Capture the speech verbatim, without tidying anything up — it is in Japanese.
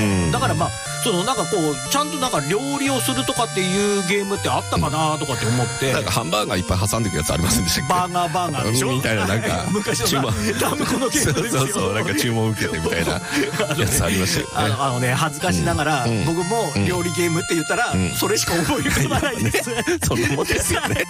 だからまあそのなんかこうちゃんとなんか料理をするとかっていうゲームってあったかなとかって思って、 なんかハンバーガーいっぱい挟んでくやつありませんでしたっけ？ バーガーバーガーでしょみたいな、なんか昔のダムコのゲームですよ。 そうそう、なんか注文受けてみたいなやつありましたよね。 あの、あのね、恥ずかしながら僕も料理ゲームって言ったらそれしか思い浮かばないです。 そんなもんですよね。